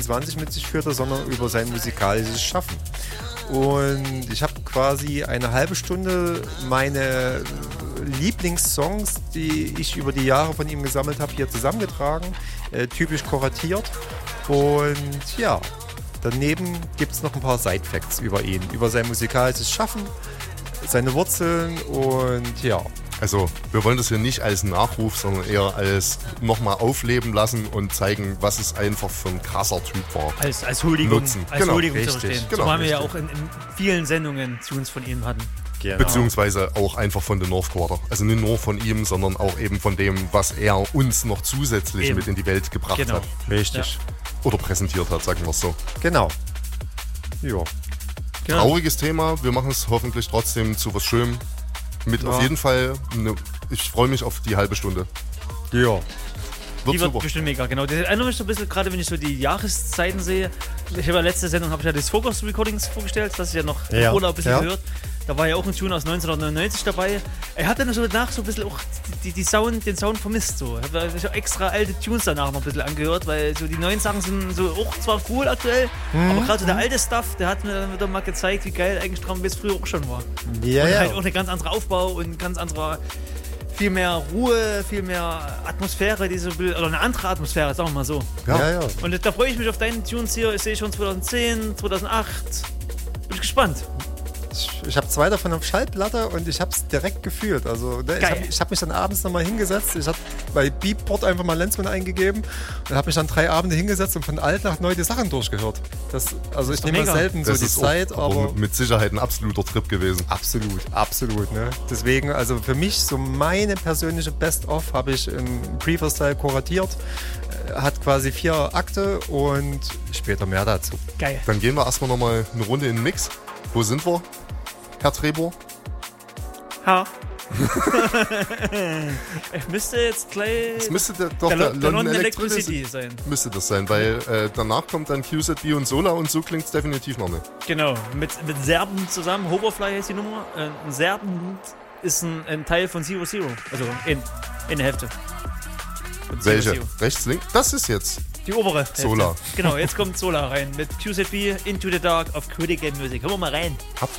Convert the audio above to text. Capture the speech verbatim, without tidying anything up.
zwanzig mit sich führte, sondern über sein musikalisches Schaffen. Und ich habe quasi eine halbe Stunde meine Lieblingssongs, die ich über die Jahre von ihm gesammelt habe, hier zusammengetragen, äh, typisch kuratiert. Und ja, daneben gibt es noch ein paar Side-Facts über ihn, über sein musikalisches Schaffen, seine Wurzeln und ja. Also wir wollen das hier nicht als Nachruf, sondern eher als nochmal aufleben lassen und zeigen, was es einfach für ein krasser Typ war. Als, als Huldigung, Nutzen. als Genau. Huldigung zu Richtig. verstehen. Genau, so haben wir ja richtig. auch in, in vielen Sendungen Tunes von ihm hatten. Genau. Beziehungsweise auch einfach von The North Quarter. Also nicht nur von ihm, sondern auch eben von dem, was er uns noch zusätzlich Eben. mit in die Welt gebracht Genau. hat. Richtig. Oder präsentiert hat, sagen wir es so. Genau. Ja. Genau. Trauriges Thema, wir machen es hoffentlich trotzdem zu was Schönem. Mit Ja. auf jeden Fall, ne, ich freue mich auf die halbe Stunde. Ja. Wird Die wird super. bestimmt mega, genau. Das erinnert mich so ein bisschen, gerade wenn ich so die Jahreszeiten sehe. Ich habe ja letzte Sendung habe ich ja das Focus Recordings vorgestellt, das ist ja noch im Ja. Urlaub ein bisschen Ja. gehört. Da war ja auch ein Tune aus neunzehnhundertneunundneunzig dabei. Er hat dann so danach so ein bisschen auch die, die Sound, den Sound vermisst. So. Ich habe so extra alte Tunes danach noch ein bisschen angehört, weil so die neuen Sachen sind so auch zwar cool aktuell, Mhm. aber gerade so der alte Stuff, der hat mir dann wieder mal gezeigt, wie geil eigentlich Drum and Bass früher auch schon war. Ja, Und ja. halt auch eine ganz andere Aufbau und ein ganz anderer, viel mehr Ruhe, viel mehr Atmosphäre, die so, oder eine andere Atmosphäre, sagen wir mal so. Ja. Ja, ja. Und da freue ich mich auf deine Tunes hier. Ich sehe schon zweitausendzehn, zweitausendacht. Bin ich gespannt. Ich, ich habe zwei davon auf Schallplatte und ich habe es direkt gefühlt. Also ne, ich Geil. habe ich hab mich dann abends nochmal hingesetzt. Ich habe bei Beatport einfach mal Lenzmann eingegeben und habe mich dann drei Abende hingesetzt und von alt nach neu die Sachen durchgehört. Das, also ich doch nehme mega. selten so Das die ist Zeit, auch, aber mit Sicherheit ein absoluter Trip gewesen. absolut, absolut. Ne? Deswegen, also für mich so meine persönliche Best-of habe ich im Pre-Style kuratiert. Äh, Hat quasi vier Akte und später mehr dazu. Geil. Dann gehen wir erstmal nochmal eine Runde in den Mix. Wo sind wir, Herr Trebor? Ha. Ich müsste jetzt gleich. Das müsste der, doch der, der, Lo- der London Electricity Electricity sein. müsste das sein, weil äh, danach kommt dann Q Z B und Sola und so klingt es definitiv noch nicht. Genau. Mit, mit Serben zusammen. Hoverfly heißt die Nummer. Äh, Ein Serben ist ein, ein Teil von Zero Zero. Also in, in der Hälfte. Von Zero Welche? Zero. Rechts, links? Das ist jetzt. Die obere. Hälfte. Solar. Genau, jetzt kommt Solar rein. Mit Q Z B Into the Dark of Critical Music. Hören wir mal rein.